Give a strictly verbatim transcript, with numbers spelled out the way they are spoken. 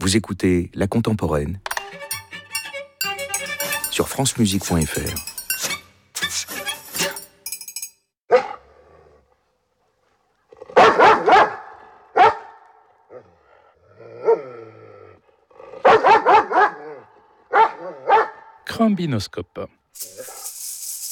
Vous écoutez La Contemporaine sur francemusique point f r. Crumbinoscope.